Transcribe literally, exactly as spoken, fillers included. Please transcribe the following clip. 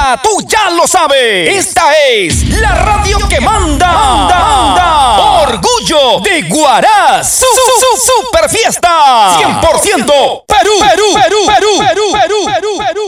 manda, tú ya lo sabes. Esta es la radio que manda. Manda, manda. Orgullo de Huaraz. Su, su, su, super fiesta. cien por ciento Perú, Perú, Perú, Perú, Perú, Perú, Perú, Perú.